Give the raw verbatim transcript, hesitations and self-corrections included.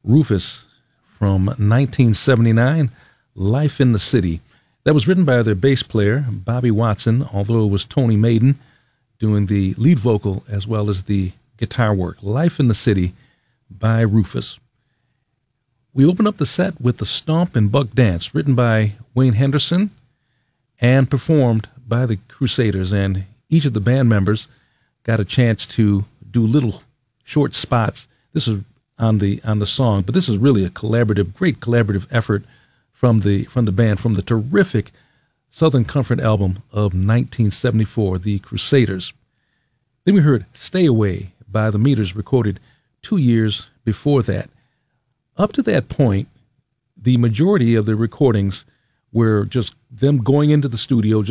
Rufus from nineteen seventy-nine, Life in the City. That was written by their bass player, Bobby Watson, although it was Tony Maiden doing the lead vocal as well as the guitar work. Life in the City by Rufus. We open up the set with the Stomp and Buck Dance, written by Wayne Henderson and performed by the Crusaders. And each of the band members got a chance to do little short spots. This is on the on the song, but this is really a collaborative, great collaborative effort from the from the band, from the terrific Southern Comfort album of nineteen seventy-four, The Crusaders. Then we heard Stay Away by the Meters, recorded two years before that. Up to that point, the majority of the recordings were just them going into the studio,